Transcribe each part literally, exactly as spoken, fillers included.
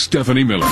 Stephanie Miller.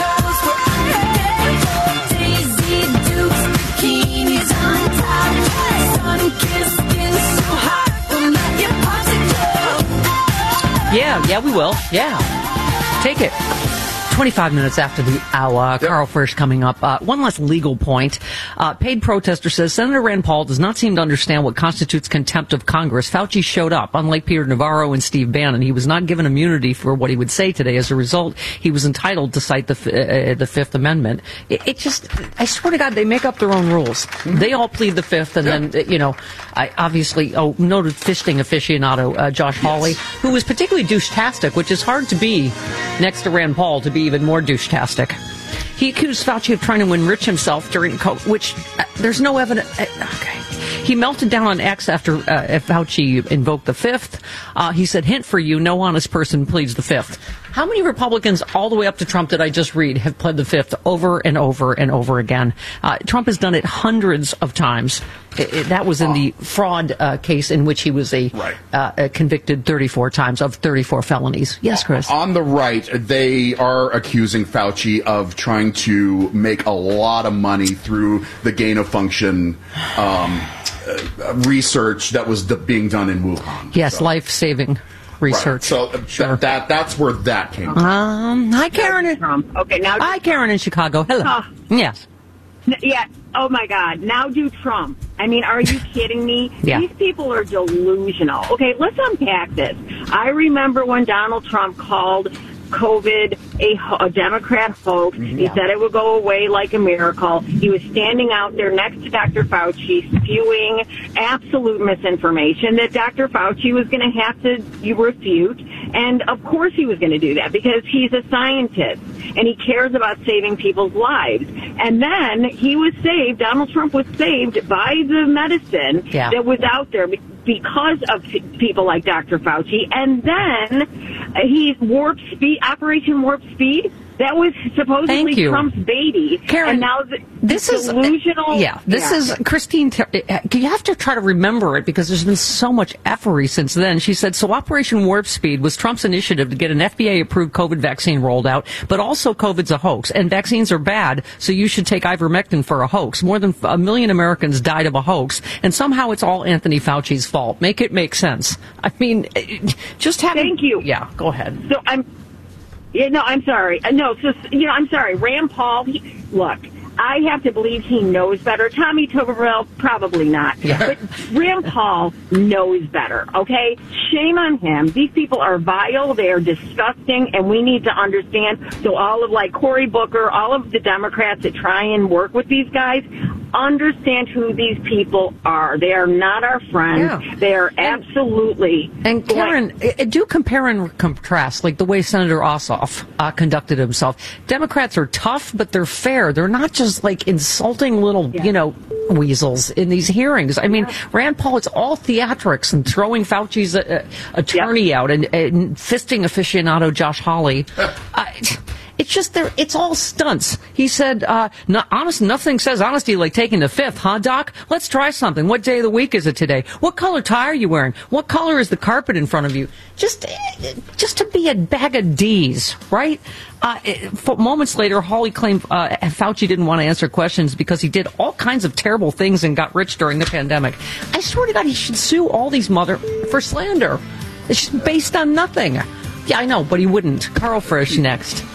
Yeah, yeah, we will. Yeah. Take it. twenty-five minutes after the hour. Yep. Carl Frisch coming up. Uh, one last legal point. Uh, paid protester says Senator Rand Paul does not seem to understand what constitutes contempt of Congress. Fauci showed up, unlike Peter Navarro and Steve Bannon. He was not given immunity for what he would say today. As a result, he was entitled to cite the uh, the Fifth Amendment. It, it just, I swear to God, they make up their own rules. Mm-hmm. They all plead the Fifth, and yep. then, you know, I obviously, oh, noted fisting aficionado uh, Josh Hawley, yes. who was particularly douche-tastic, which is hard to be next to Rand Paul, to be even more douche-tastic. He accused Fauci of trying to enrich himself during COVID, which uh, there's no evidence. Uh, okay. He melted down on X after uh, Fauci invoked the Fifth. Uh, he said, hint for you, no honest person pleads the Fifth. How many Republicans, all the way up to Trump, did I just read, have pled the Fifth over and over and over again? Uh, Trump has done it hundreds of times. It, it, that was in the fraud uh, case in which he was a right. uh, convicted thirty-four times of thirty-four felonies. Yes, Chris? On the right, they are accusing Fauci of trying to make a lot of money through the gain-of-function um, uh, research that was d- being done in Wuhan. Yes, so. life-saving research. Right. So uh, sure. th- that that's where that came from. Um, hi, Karen. Trump. Okay, now. Hi, Karen in Chicago. Hello. Uh, yes. N- yeah. Oh my God. Now do Trump. I mean, are you kidding me? Yeah. These people are delusional. Okay, let's unpack this. I remember when Donald Trump called COVID a, a Democrat hoax. Yeah. He said it would go away like a miracle. He was standing out there next to Doctor Fauci spewing absolute misinformation that Doctor Fauci was going to have to refute. And of course he was going to do that because he's a scientist and he cares about saving people's lives. And then he was saved, Donald Trump was saved by the medicine yeah. that was out there because of people like Doctor Fauci. And then he warp speed, Operation Warp Speed, that was supposedly Trump's baby. Karen, and now the, this the is delusional. Yeah, this yeah. is Christine. You have to try to remember it because there's been so much effery since then. She said, so Operation Warp Speed was Trump's initiative to get an F D A-approved COVID vaccine rolled out, but also COVID's a hoax, and vaccines are bad, so you should take ivermectin for a hoax. More than a million Americans died of a hoax, and somehow it's all Anthony Fauci's fault. Make it make sense. I mean, just having... Thank you. Yeah, go ahead. So I'm... Yeah, no, I'm sorry. Uh, no, so, you know, I'm sorry. Rand Paul, he, look, I have to believe he knows better. Tommy Tuberville, probably not. Yeah. But Rand Paul knows better, okay? Shame on him. These people are vile. They are disgusting, and we need to understand. So all of, like, Cory Booker, all of the Democrats that try and work with these guys, understand who these people are. They are not our friends. Yeah. They are absolutely... And Karen, like, do compare and contrast, like the way Senator Ossoff uh, conducted himself. Democrats are tough, but they're fair. They're not just like insulting little, yeah. you know, weasels in these hearings. I mean, yeah. Rand Paul, it's all theatrics and throwing Fauci's uh, attorney yeah. out and, and fisting aficionado Josh Hawley. uh, It's just there. It's all stunts. He said, uh, not honest, nothing says honesty like taking the Fifth, huh, Doc? Let's try something. What day of the week is it today? What color tie are you wearing? What color is the carpet in front of you? Just, just to be a bag of D's, right? Uh, it, moments later, Hawley claimed uh, Fauci didn't want to answer questions because he did all kinds of terrible things and got rich during the pandemic. I swear to God, he should sue all these mother for slander. It's based on nothing. Yeah, I know, but he wouldn't. Carl Frisch next.